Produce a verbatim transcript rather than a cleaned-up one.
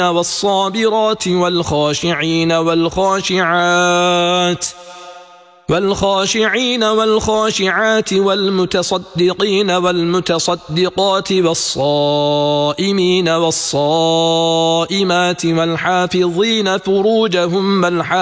والصابرات والخاشعين والخاشعات والخاشعين والخاشعات والمتصدقين والمتصدقات والصائمين والصائمات والحافظين فروجهم والحافظين